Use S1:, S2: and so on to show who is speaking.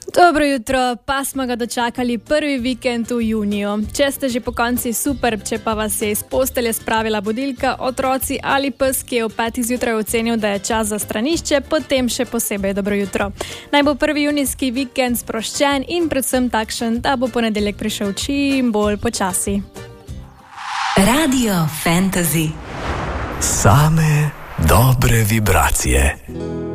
S1: Dobro jutro, pa smo ga dočakali prvi vikend v juniju. Če ste že po konci, super, če pa vas je iz postelje spravila budilka, otroci ali pes, ki je v 5 zjutraj ocenil, da je čas za stranišče, potem še posebej dobro jutro. Naj bo prvi junijski vikend sproščen in predvsem takšen, da bo ponedeljek prišel čim bolj počasi.
S2: Radio Fantasy.
S3: Same dobre vibracije.